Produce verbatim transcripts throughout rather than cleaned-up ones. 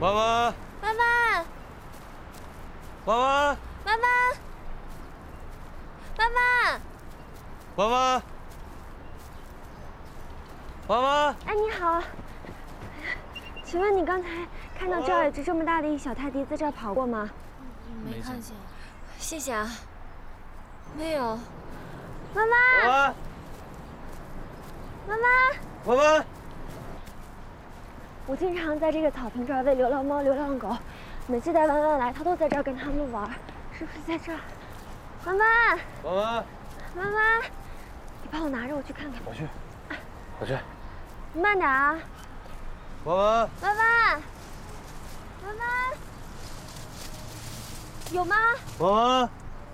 妈妈， 妈妈， 妈妈， 妈妈，妈妈， 妈妈，妈妈。 哎，你好，请问你刚才看到这儿有只这么大的一小泰迪在这儿跑过吗？ 没看见。 谢谢啊。没有。妈妈妈，妈妈， 妈妈。 我经常在这个草坪这儿喂流浪猫、流浪狗，每次带弯弯来，它都在这儿跟它们玩，是不是在这儿？妈妈， 妈妈， 妈妈，你帮我拿着，我去看看。 我去，我去。 慢点啊。 妈妈， 妈妈，妈妈，有吗？ 妈妈。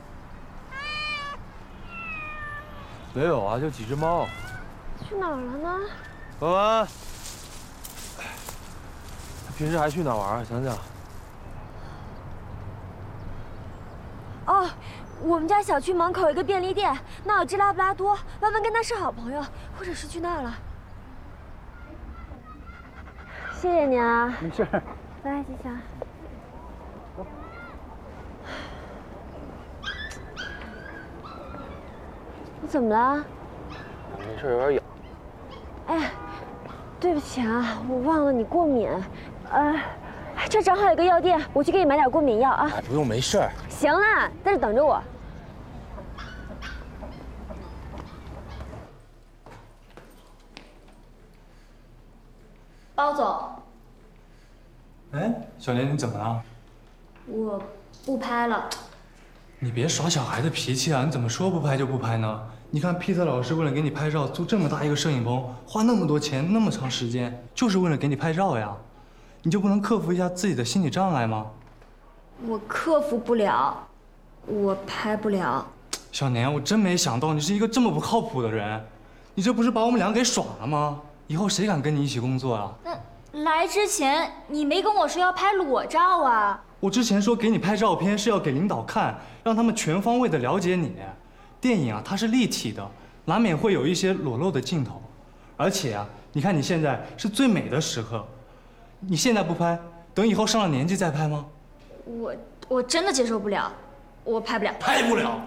没有啊，就几只猫。 去哪儿了呢？ 妈妈。平时还去哪玩？想想。 哦，我们家小区门口有一个便利店，那有只拉布拉多，弯弯跟它是好朋友，或者是去那儿了。谢谢你啊。 没事。 来，吉祥。你怎么了？ 没事，有点痒。 哎，对不起啊，我忘了你过敏。呃，这正好有个药店，我去给你买点过敏药啊。 哎，不用，没事。 行了，在这等着我。 包总。 哎，小莲，你怎么了？ 我不拍了。 你别耍小孩的脾气啊！你怎么说不拍就不拍呢？你看皮特老师为了给你拍照，租这么大一个摄影棚，花那么多钱，那么长时间，就是为了给你拍照呀。你就不能克服一下自己的心理障碍吗？ 我克服不了，我拍不了。 小年，我真没想到你是一个这么不靠谱的人，你这不是把我们俩给耍了吗？以后谁敢跟你一起工作啊？ 那来之前你没跟我说要拍裸照啊？ 我之前说给你拍照片是要给领导看，让他们全方位的了解你。电影啊，它是立体的，难免会有一些裸露的镜头。而且啊，你看你现在是最美的时刻，你现在不拍，等以后上了年纪再拍吗？ 我我真的接受不了，我拍不了。 拍不了。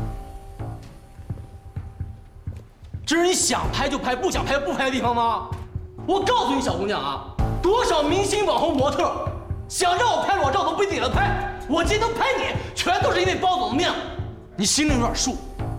这是你想拍就拍，不想拍就不拍的地方吗？我告诉你，小姑娘啊，多少明星、网红、模特，想让我拍裸照都不一定给他拍。我今天能拍你，全都是因为包总的命，你心里有点数。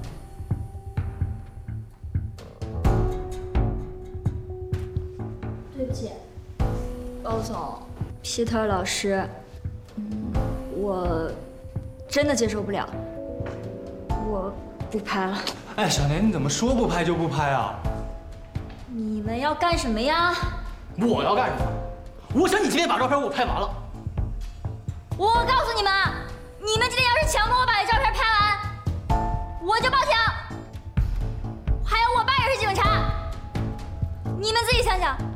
对不起，包总，皮特老师，嗯，我真的接受不了，我不拍了。 哎，小年，你怎么说不拍就不拍啊？ 你们要干什么呀？ 我要干什么？我想你今天把照片给我拍完了。 我告诉你们，你们今天要是强迫我把这照片拍完，我就报警。还有我爸也是警察，你们自己想想。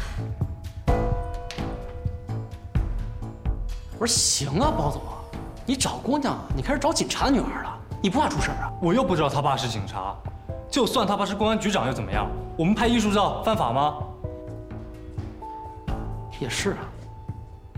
我说行啊，包总，你找姑娘，你开始找警察的女儿了，你不怕出事啊？ 我又不知道他爸是警察，就算他爸是公安局长又怎么样？我们拍艺术照犯法吗？ 也是啊。